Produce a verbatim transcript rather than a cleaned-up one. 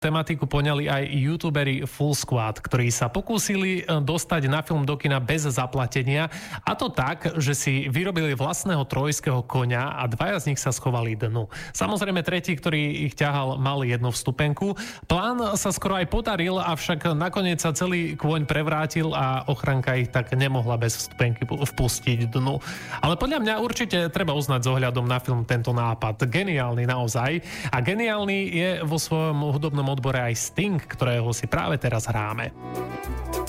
tematiku poňali aj youtuberi Full Squad, ktorí sa pokúsili dostať na film do kina bez zaplatenia, a to tak, že si vyrobili vlastného trojského koňa a dvaja z nich sa schovali dnu. Samozrejme tretí, ktorý ich ťahal, mal jednu vstupenku. Plán sa skoro aj podaril, avšak nakoniec sa celý kôň prevrátil a ochranka ich tak nemohla bez vstupenky vpustiť dnu. Ale podľa mňa určite treba uznať s ohľadom na film tento nápad. Geniálny naozaj. A geniálny je vo svojom hudobnom odbore aj Sting, ktorého si práve teraz hráme.